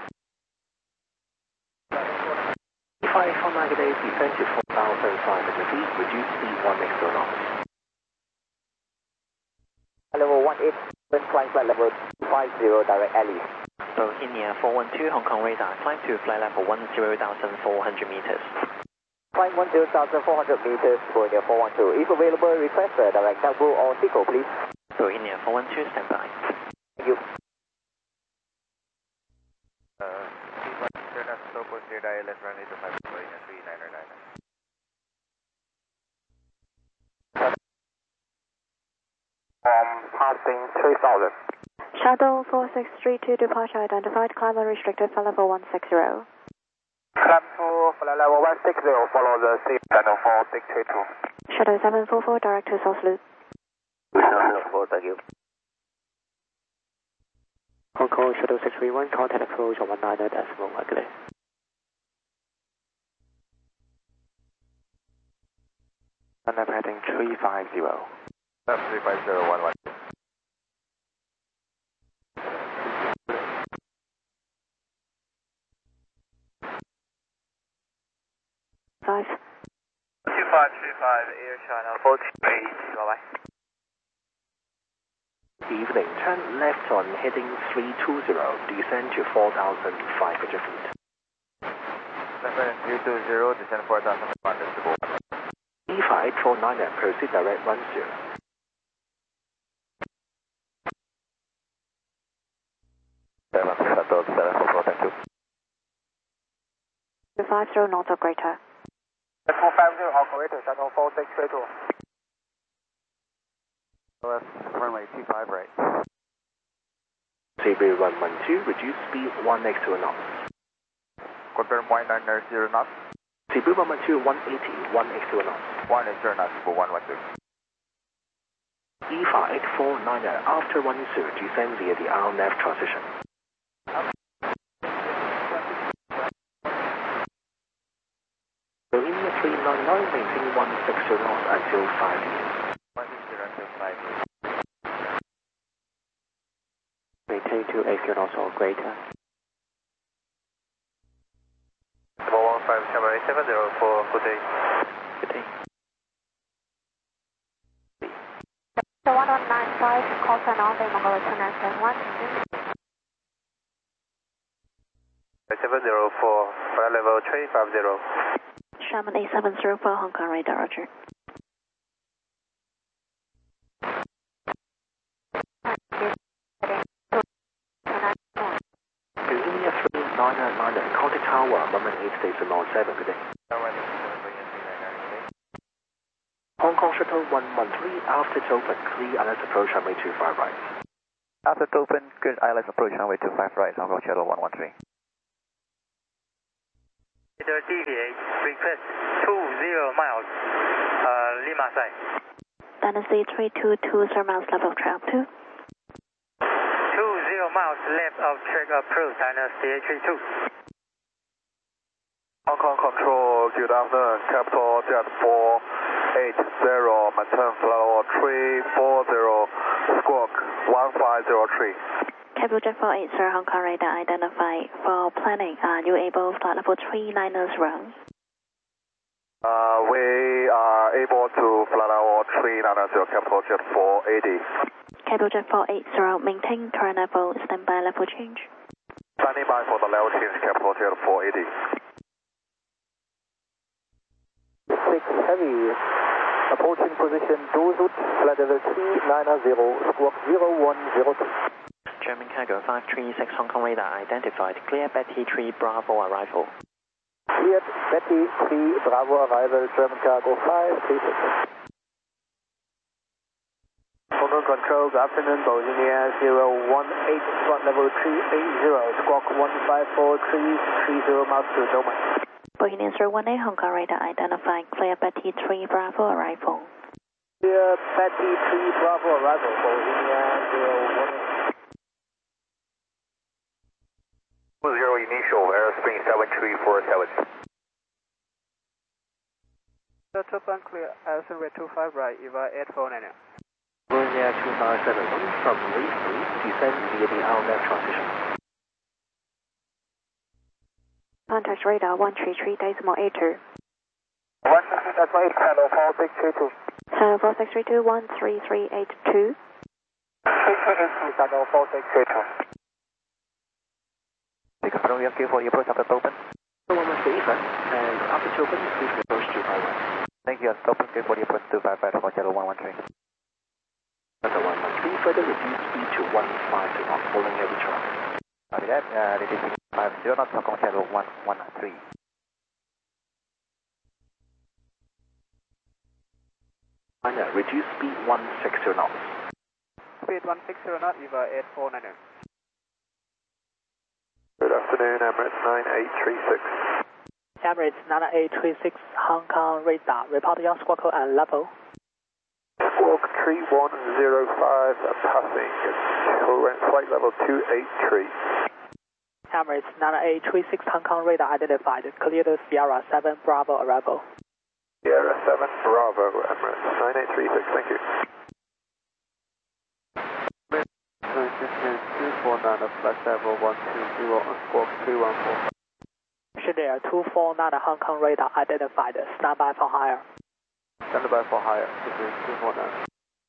five four nine, descend to four thousand five hundred feet, reduce speed one eighty knots. Level one eight, wind flying flight level five zero, direct alley. So India four one two, Hong Kong radar, climb to flight level one zero thousand four hundred meters. Climb one zero thousand four hundred meters for India four one two. If available, request a direct double or Tico, please. So India four one two, stand by. Thank you. Uh, Turn us to post data I L S runway to five three nine nine. From passing three thousand. Shuttle four six three two, departure identified, climb unrestricted, flight level one six zero. Climb to flight level one six zero, follow the C channel four six three two. Shuttle seven four four, direct to South Loop. seven four, thank you. Hong Kong Shuttle six three one, contact approach on one nine decimal one, clear. N F heading three five zero. three five zero one one. Five. two five three five, Air China four two eight, bye bye. Evening, turn left on heading three two zero, descend to four thousand five hundred feet. Seven three two zero, descend four thousand five hundred to go. E five four nine, proceed direct one zero. Seven Shuttle seven four four, thank you. five zero knots or greater. four five zero, operator, Shuttle four six three two. O S runway two five right. C B one one two, reduce speed one eighty knots. Confirm one nine zero knots. C B one one two, one eighty, one eighty knots. one eighty knots for one one two. E five four nine, after one zero, descend via the R N F transition. So India three nine nine, maintain one sixty knots until five years. Maintain two eighty knots or greater. four one five, Channel eight seven zero four, good day. Good day. So one one nine five, call sign on, Mongolia two nine seven one. seven zero four, flight level three five zero. Sherman eight seven zero four, Hong Kong radar, roger. To India three nine nine, contact tower one one eight station nine seven, good day. Hong Kong Shuttle one one three, after it's open, clear I L S approach runway two five right. After it's open, good I L S approach runway two five right, Hong Kong Shuttle one one three. Leader deviate, request two zero miles, uh, Lima side. Dynasty three two two, sir, miles level track two. two zero miles left of track approved, Dynasty three two. Hong Kong Control, Good afternoon, Capital Jet four eight zero, maintain flight level three four zero, squawk one five zero three. Capital Jet four eight zero, Hong Kong radar identified. For planning, are you able flight level three niners round? Uh, we are able to fly level three nine zero, Capital Jet four eighty. Capital Jet four eight zero, maintain current level, standby level change. Standing by for the level change, Capital Jet four eighty. six Heavy, approaching position two route, flight level three nine zero, squawk zero one zero two. German cargo five three six Hong Kong radar identified. Clear Betty three Bravo arrival. Cleared Betty three Bravo arrival, German cargo five three six. Hong Kong Control, good afternoon, Boeing Air zero one eight, flight level three eight zero, squawk one five four three three zero miles to Norman. Boeing Air zero one eight, Hong Kong radar identified. Clear Betty three Bravo arrival. Clear Betty three Bravo arrival, Boeing Air zero one eight. Zero initial, airspeed seven three four seven. Delta Plan clear, Alison Red two five right, Eva eight four nine. Boeing Air two five seven one from Lee, descend via the outlet transition. Contact radar one three three decimal eight two. one three three decimal eight, channel four six three two. Channel four six three two, one three three eight two. three three eight two, channel four six three two. Take a front view for the approach after open. one one three left, and after open, please approach two five one. Thank you, open clear for the approach two five five, Hotel one one three. Hotel one one three, further reduce speed to one five two knots, following heavy traffic. Copy that, uh, reducing five zero knots, Hong Kong Hotel one one three. Minor, reduce speed one six zero knots. Speed one six zero knot, Eva eight four nine. Good afternoon, Emirates nine eight three six. Emirates nine eight three six, Hong Kong radar, report your squawk code and level. Squawk three one zero five, passing current flight level two eight three. Emirates nine eight three six, Hong Kong radar identified. Clear the Sierra seven Bravo arrival. Sierra seven Bravo, Emirates nine eight three six, thank you. two four nine, flight level one two zero, squawk three one four. Air two four nine, Hong Kong radar identified. Stand by for higher. Stand by for higher, this is two four nine.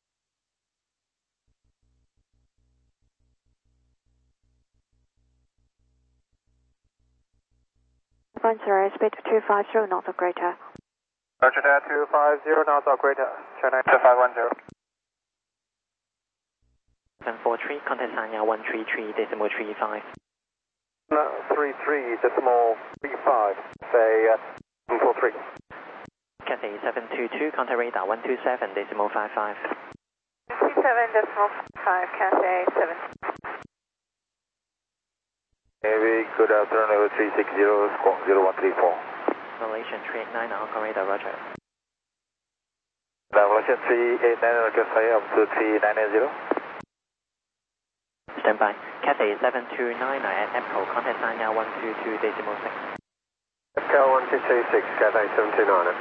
Advance speed two five zero knots or greater. Roger that, two five zero knots or greater, China two five one zero. seven four three, contact Sanya one three three decimal three five. No, three three decimal three five, say uh, seven four three. Cathay seven two two, contact radar one two seven decimal five five. two seven decimal five, Cathay seven. Navy, good afternoon, level three six zero, squawk zero one three four. Malaysian three eight nine, Hong Kong radar, roger. Malaysian three eight nine, okay, fire up to three nine zero. Stand by. Cathay seven two nine at Apple, contact Sanya one two two decimal six. Apple one two two six, Cathay seven two nine.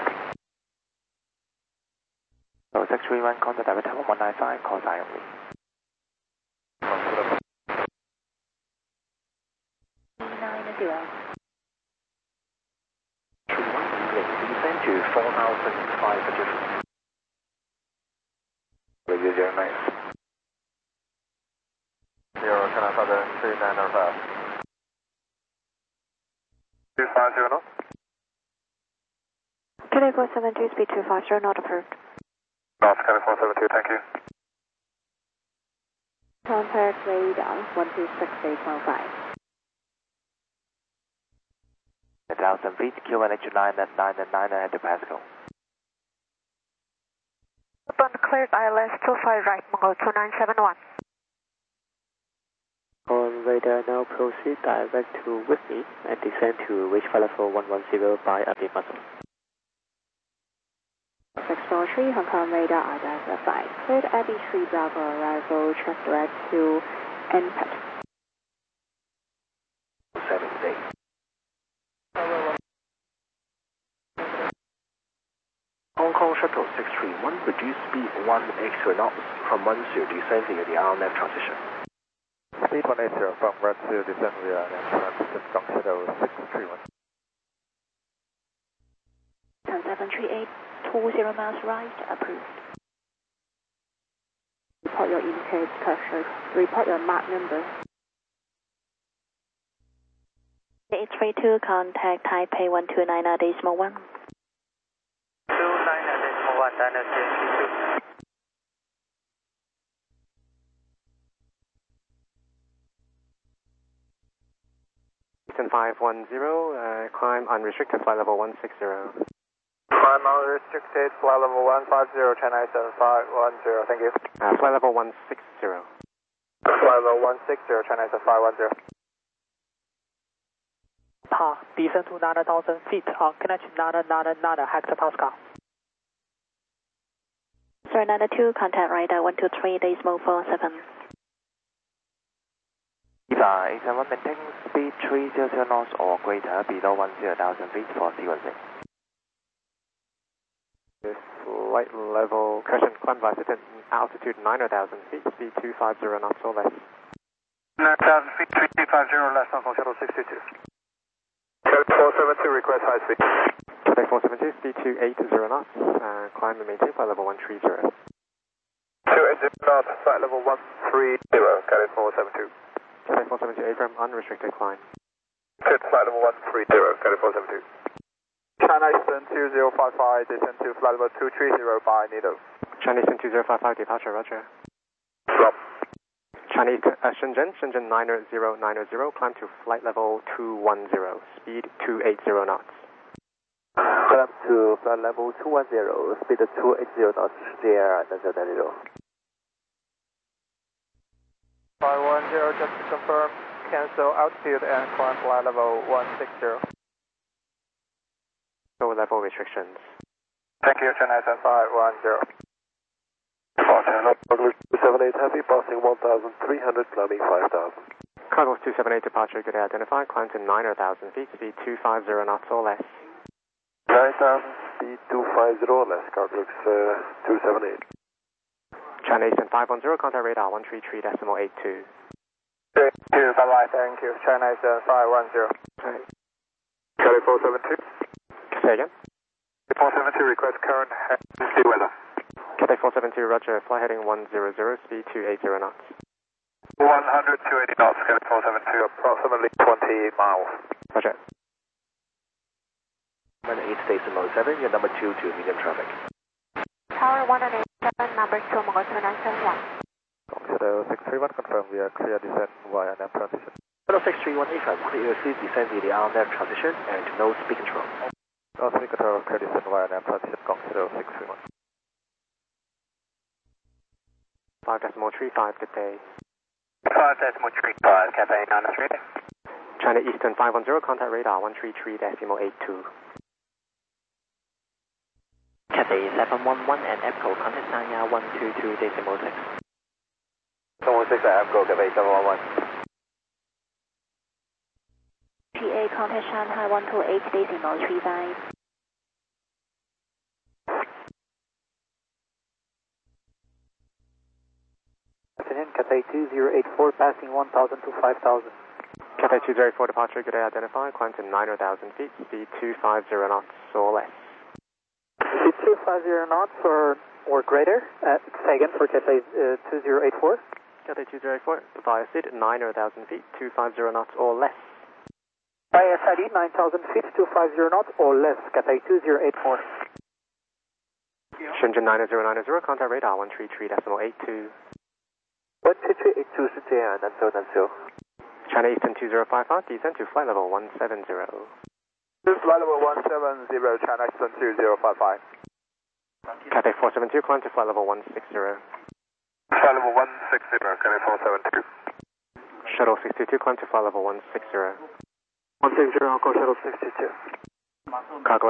So six three one, contact Delta one nine five, call sign only. nine zero. three one descend to four thousand five hundred. Radio zero nine. Zero, can I cover two nine zero five? two five zero knots. Cathay four seven two, speed two five zero, not approved. North Cathay four seven two, thank you. Contact radar one two six eight one five. one thousand feet, Q one H nine at nine and nine at the Pascal. Upon cleared I L S two five right, Mongol two nine seven one. On radar now proceed direct to Whitney and descend to reach flight level one one zero by Abiy six four three, Hong Kong radar identified. Cleared Abbey three Bravo arrival, transdirect to N P E T. seven eight. Kong Shuttle six three one, reduce speed one extra knots from one zero, descend via the R N F transition. Speed one eighty from one zero, descend via R N F transition, Kong Shuttle six three one. seven three eight, two zero miles right, approved. Report your intake pressure. Report your Mach number. eight three two, contact Taipei one two nine decimal one. two nine decimal one, Dynasty two. Eastern five one zero, uh, climb unrestricted, flight level one six zero. Climb unrestricted, flight level one five zero, China seven five one zero, thank you. Uh, flight level one six zero. Flight level one six zero, China seven five one zero. Pa, descend to nine thousand feet, on Greenwich nine nine nine hectopascal. Sir, nine two, contact radar one two three decimal four seven. Eva, eight seven one, maintain speed three hundred knots or greater below one thousand feet for sequencing. This flight level, cushion climb by sit altitude nine thousand feet, speed two five zero knots or less. nine thousand feet, three two five zero, less Hong Kong Shuttle six two two. Code four seven two, request high speed. Cathay four seven two, speed two eight zero knots, uh, climb and maintain flight level one three zero. two eight zero knots, flight level one three zero, Cathay four seven two. Cathay four seven two, Abram, unrestricted climb. Good, flight level one three zero, Cathay four seven two. China Eastern two zero five five, descend to flight level two three zero by Nido. China Eastern two zero five five, departure, roger. Drop. China Eastern, uh, Shenzhen, Shenzhen nine zero nine zero, climb to flight level two one zero, speed two eight zero knots. Climb to flight level two one zero, speed two eight zero knots, J R Nanzhou Nido. five one zero, just to confirm, cancel altitude and climb flight level one six zero. No level restrictions. Thank you, China seven five one zero. Cargo two seven eight Heavy, passing one thousand three hundred, climbing five thousand. Cargo two seven eight, departure, good identified, climb to nine thousand feet, speed two five zero knots or less. nine thousand, speed two five zero or less, Cargo uh, two seven eight. China Eastern five one zero, contact radar one three three decimal eight two. Thank you, bye bye, thank you, China seven five one zero. Right. Cathay four seven two. Say again? four seven two, request current and sea weather. Cathay four seven two, roger, fly heading one zero zero, speed two eight zero knots. one hundred, two eighty knots, Cathay four seven two, approximately twenty miles. Roger. eight decimal seven, your number two to medium traffic. Tower one eight seven, number two, Mongol two nine seven one. Kong Shuttle six three one, confirm we are clear descent via N F transition. Shuttle six three one, Ifan, clear airspeed, descend via the R N F transition and no speed control. North three control, clear descent via N F transition, Kong Shuttle six three one. five decimal three five, good day. five decimal three five, Cathay nine three. China Eastern five one zero, contact radar one three three decimal eight two. Cathay seven one one and EPCO, contact Sanya one two two decimal six. seven one six at EPCO, Cathay seven one one. T A, contact Shanghai one two eight decimal three five. Afternoon, Cathay two zero eight four, passing one thousand to five thousand. Cathay two zero eight four, departure, good day identified, climb to nine thousand feet, speed two five zero knots or less. Speed two five zero knots or, or greater. Uh, say again for Cathay uh, two zero eight four. Cathay two zero eight four, via S I D, nine thousand feet, two five zero knots or less. Via S I D, nine thousand feet, two five zero knots or less, Cathay two zero eight four. Shenzhen nine zero nine zero, contact radar one three three decimal eight two. one two three eight two是 J R Nanzhou Nanzhou. China Eastern two zero five five, descend to flight level one seven zero. This is flight level one seven zero, China Eastern two zero five five. Cathay four seven two, climb to flight level one six zero. Flight level one six zero, Cathay four seven two. Shuttle six two two, climb to flight level one six zero. one six zero, Hong Kong Shuttle six two two. Cargo